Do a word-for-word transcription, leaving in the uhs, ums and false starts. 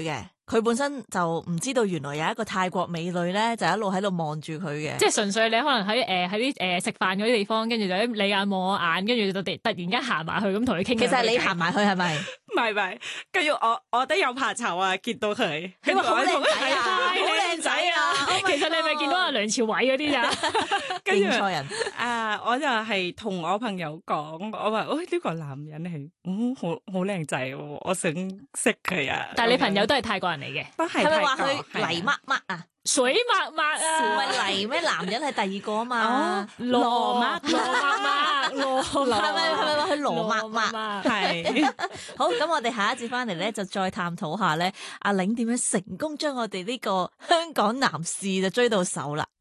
嘅。佢本身就唔知道原來有一個泰國美女咧，就一路喺度望住佢嘅。 即係純粹你可能喺誒喺啲誒食飯嗰啲地方，跟住就你眼望我眼，跟住就突突然間行埋去咁同佢傾。 其實係你行埋去係咪？ 唔係唔係，跟住我我都有怕醜啊！見到佢， 你話好靚仔啊，好靚仔啊！ 其實你係咪見到阿梁朝偉嗰啲咋？ 跟住認錯人啊！我就係同我朋友講，我話：，喂、哎，呢、這個男人係，嗯，好好靚仔喎，我想識佢啊！ 但係你朋友都係泰國人嚟嘅， 都係係咪話泰國佢泥乜乜啊？ 水默默啊， 唔係泥咩？男人係第二個啊嘛， 羅默羅默默羅， 係咪係咪話佢羅默默？ 係好，咁我哋下一節翻嚟咧，就再探討下咧，阿玲點樣成功將我哋呢個香港男士就追到手啦。